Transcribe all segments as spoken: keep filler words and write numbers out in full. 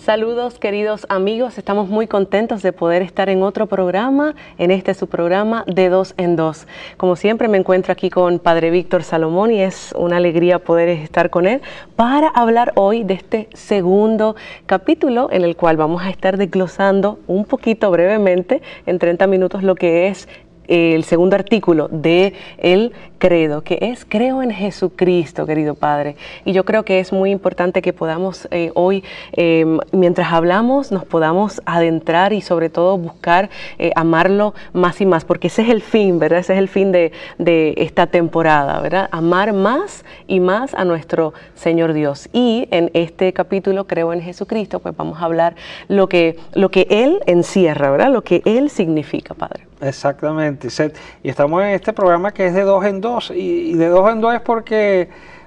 Saludos queridos amigos, estamos muy contentos de poder estar en otro programa, en este su programa de dos en dos. Como siempre me encuentro aquí con Padre Víctor Salomón y es una alegría poder estar con él para hablar hoy de este segundo capítulo en el cual vamos a estar desglosando un poquito brevemente en treinta minutos lo que es el segundo artículo de el credo, que es creo en Jesucristo, querido Padre. Y yo creo que es muy importante que podamos eh, hoy, eh, mientras hablamos, nos podamos adentrar y sobre todo buscar eh, amarlo más y más, porque ese es el fin, ¿verdad? Ese es el fin de, de esta temporada, ¿verdad? Amar más y más a nuestro Señor Dios. Y en este capítulo, creo en Jesucristo, pues vamos a hablar lo que, lo que Él encierra, ¿verdad? Lo que Él significa, Padre. Exactamente, y estamos en este programa que es de dos en dos, y, y de dos en dos es porque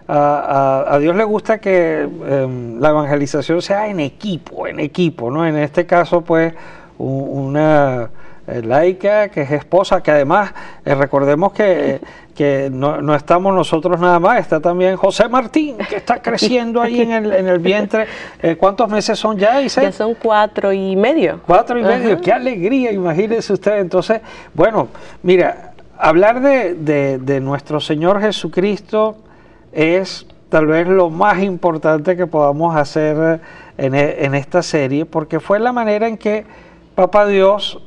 a, a, a Dios le gusta que eh, la evangelización sea en equipo, en equipo, ¿no? En este caso, pues, un, una eh, laica que es esposa, que además, eh, recordemos que, que no, no estamos nosotros nada más, está también José Martín, que está creciendo ahí en el, en el vientre. Eh, ¿Cuántos meses son ya, Isel? Ya son cuatro y medio. Cuatro y Ajá. medio, qué alegría, imagínense ustedes. Entonces, bueno, mira, hablar de, de, de nuestro Señor Jesucristo es tal vez lo más importante que podamos hacer en, en esta serie, porque fue la manera en que Papá Dios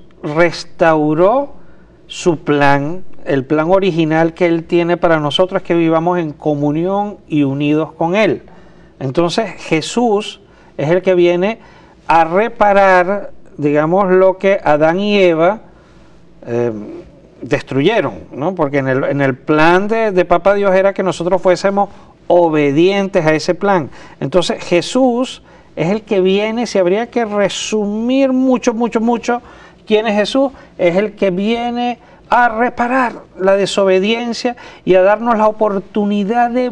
restauró su plan, el plan original que Él tiene para nosotros, que vivamos en comunión y unidos con Él. Entonces Jesús es el que viene a reparar, digamos, lo que Adán y Eva eh, destruyeron, ¿no? Porque en el, en el plan de, de Papá Dios era que nosotros fuésemos obedientes a ese plan. Entonces Jesús es el que viene, si habría que resumir mucho, mucho, mucho, ¿quién es Jesús? Es el que viene a reparar la desobediencia y a darnos la oportunidad de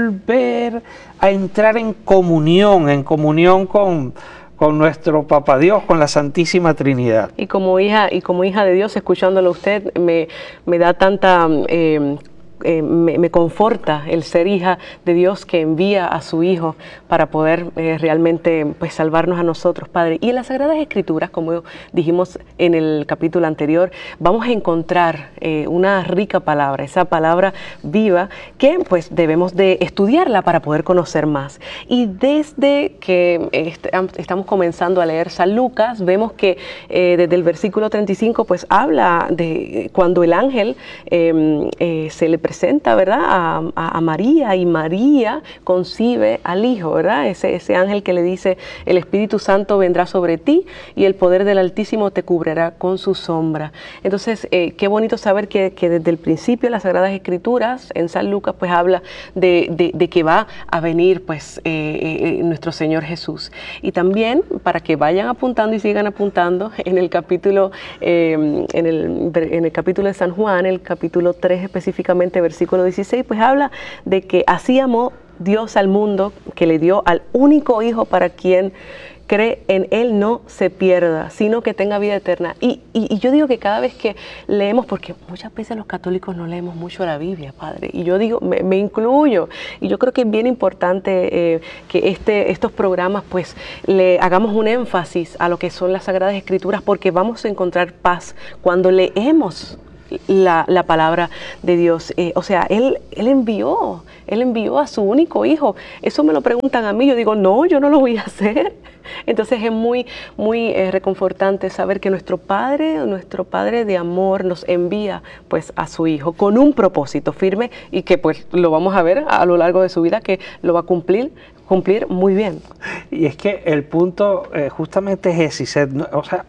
volver a entrar en comunión, en comunión con, con nuestro Papá Dios, con la Santísima Trinidad. Y como hija, y como hija de Dios, escuchándolo a usted, me, me da tanta... Eh, Eh, me, me conforta el ser hija de Dios que envía a su Hijo para poder eh, realmente pues, salvarnos a nosotros, Padre. Y en las Sagradas Escrituras, como dijimos en el capítulo anterior, vamos a encontrar eh, una rica palabra, esa palabra viva que pues debemos de estudiarla para poder conocer más. Y desde que est estamos comenzando a leer San Lucas, vemos que eh, desde el versículo treinta y cinco pues habla de cuando el ángel eh, eh, se le presenta presenta, ¿verdad? A, a, a María, y María concibe al Hijo, ¿verdad? Ese, ese ángel que le dice, el Espíritu Santo vendrá sobre ti y el poder del Altísimo te cubrirá con su sombra. Entonces, eh, qué bonito saber que, que desde el principio de las Sagradas Escrituras, en San Lucas, pues habla de, de, de que va a venir, pues, eh, eh, nuestro Señor Jesús. Y también, para que vayan apuntando y sigan apuntando, en el capítulo, eh, en el, en el capítulo de San Juan, el capítulo tres específicamente, versículo dieciséis, pues habla de que así amó Dios al mundo, que le dio al único Hijo para quien cree en Él no se pierda, sino que tenga vida eterna. Y, y, y yo digo que cada vez que leemos, porque muchas veces los católicos no leemos mucho la Biblia, Padre, y yo digo, me, me incluyo, y yo creo que es bien importante eh, que este, estos programas pues le hagamos un énfasis a lo que son las Sagradas Escrituras, porque vamos a encontrar paz cuando leemos La, la palabra de Dios. Eh, o sea, él, él envió, Él envió a su único Hijo. Eso me lo preguntan a mí, yo digo, no, yo no lo voy a hacer. Entonces es muy, muy eh, reconfortante saber que nuestro Padre, nuestro Padre de amor nos envía pues a su Hijo con un propósito firme y que pues lo vamos a ver a lo largo de su vida que lo va a cumplir, cumplir muy bien. Y es que el punto eh, justamente es ese, o sea,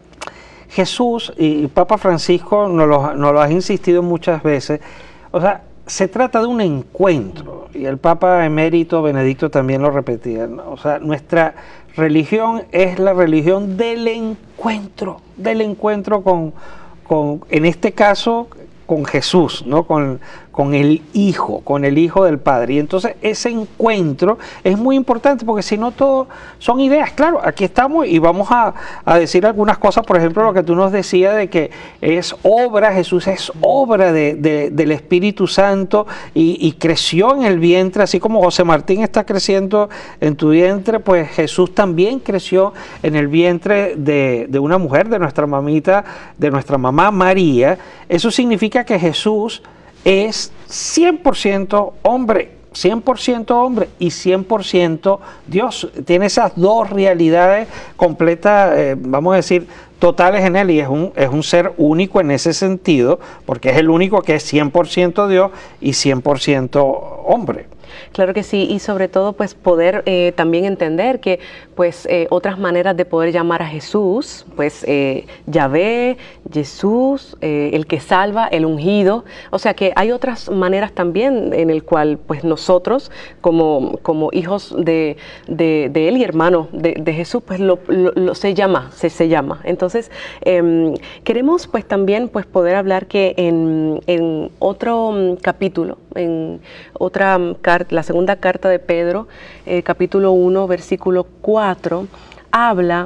Jesús y Papa Francisco nos lo, nos lo ha insistido muchas veces, o sea, se trata de un encuentro, y el Papa emérito Benedicto también lo repetía, ¿no? O sea, nuestra religión es la religión del encuentro, del encuentro con, con en este caso, con Jesús, ¿no? Con, con el Hijo, con el Hijo del Padre. Y entonces ese encuentro es muy importante, porque si no todo son ideas. Claro, aquí estamos y vamos a, a decir algunas cosas, por ejemplo, lo que tú nos decías de que es obra, Jesús es obra de, de, del Espíritu Santo y, y creció en el vientre, así como José Martín está creciendo en tu vientre, pues Jesús también creció en el vientre de, de una mujer, de nuestra mamita, de nuestra mamá María. Eso significa que Jesús es cien por ciento hombre, cien por ciento hombre y cien por ciento Dios. Tiene esas dos realidades completas, eh, vamos a decir, totales en él, y es un, es un ser único en ese sentido, porque es el único que es cien por ciento Dios y cien por ciento hombre. Claro que sí, y sobre todo pues poder eh, también entender que pues eh, otras maneras de poder llamar a Jesús, pues eh, Yahvé, Jesús, eh, el que salva, el ungido, o sea que hay otras maneras también en el cual pues nosotros como, como hijos de, de, de él y hermanos de, de Jesús pues lo, lo, lo se llama, se, se llama. Entonces eh, queremos pues también pues poder hablar que en, en otro um, capítulo, en otra carta, la segunda carta de Pedro, eh, capítulo uno, versículo cuatro, habla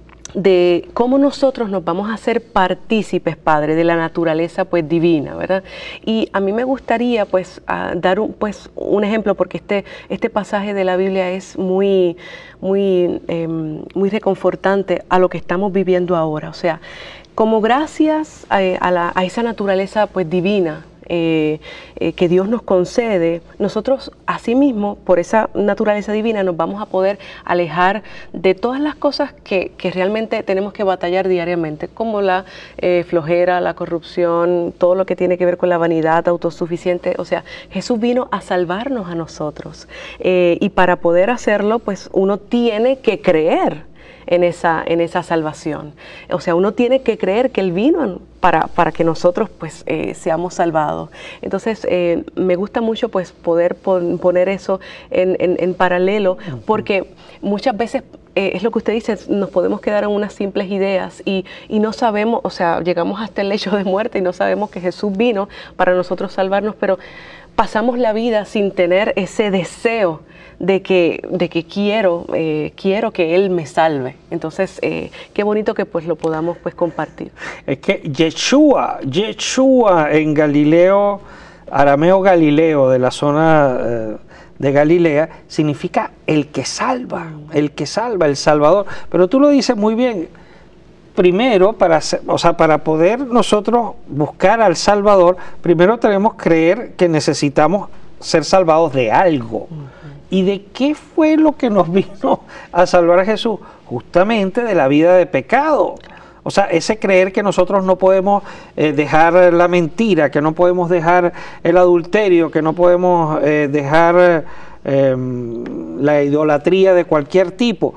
de cómo nosotros nos vamos a hacer partícipes, Padre, de la naturaleza pues divina, ¿verdad? Y a mí me gustaría pues a dar un, pues, un ejemplo, porque este, este pasaje de la Biblia es muy, muy, eh, muy reconfortante a lo que estamos viviendo ahora. O sea, como gracias a, a, la, a esa naturaleza pues divina, Eh, eh, que Dios nos concede, nosotros asimismo, por esa naturaleza divina, nos vamos a poder alejar de todas las cosas que, que realmente tenemos que batallar diariamente, como la eh, flojera, la corrupción, todo lo que tiene que ver con la vanidad autosuficiente. O sea, Jesús vino a salvarnos a nosotros, eh, y para poder hacerlo, pues uno tiene que creer en esa, en esa salvación. O sea, uno tiene que creer que Él vino para, para que nosotros pues eh, seamos salvados. Entonces, eh, me gusta mucho pues poder pon, poner eso en, en, en paralelo, porque muchas veces eh, es lo que usted dice, nos podemos quedar en unas simples ideas y, y no sabemos, o sea, llegamos hasta el lecho de muerte y no sabemos que Jesús vino para nosotros salvarnos, pero pasamos la vida sin tener ese deseo de que, de que quiero, eh, quiero que Él me salve. Entonces, eh, qué bonito que pues lo podamos pues compartir. Es que Yeshua, Yeshua en Galileo, arameo Galileo, de la zona eh, de Galilea, significa el que salva, el que salva, el Salvador. Pero tú lo dices muy bien. Primero, para, o sea, para poder nosotros buscar al Salvador, primero tenemos que creer que necesitamos ser salvados de algo. ¿Y de qué fue lo que nos vino a salvar a Jesús? Justamente de la vida de pecado. O sea, ese creer que nosotros no podemos eh, dejar la mentira, que no podemos dejar el adulterio, que no podemos eh, dejar eh, la idolatría de cualquier tipo.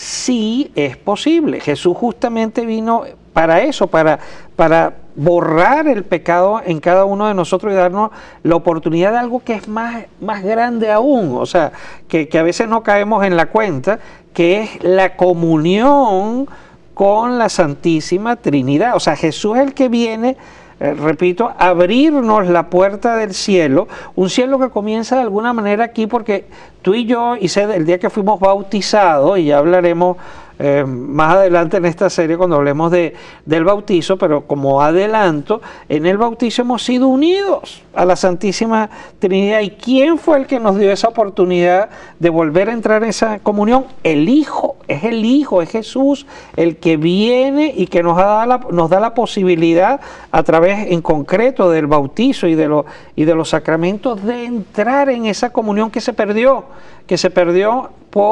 Sí es posible. Jesús justamente vino para eso, para, para borrar el pecado en cada uno de nosotros y darnos la oportunidad de algo que es más, más grande aún, o sea, que, que a veces no caemos en la cuenta, que es la comunión con la Santísima Trinidad. O sea, Jesús es el que viene, eh, repito, a abrirnos la puerta del cielo, un cielo que comienza de alguna manera aquí, porque tú y yo, y sé, el día que fuimos bautizados, y ya hablaremos Eh, más adelante en esta serie cuando hablemos de, del bautizo, pero como adelanto, en el bautizo hemos sido unidos a la Santísima Trinidad. ¿Y quién fue el que nos dio esa oportunidad de volver a entrar en esa comunión? El Hijo, es el Hijo, es Jesús el que viene y que nos da la, nos da la posibilidad a través en concreto del bautizo y de, lo, y de los sacramentos de entrar en esa comunión que se perdió, que se perdió por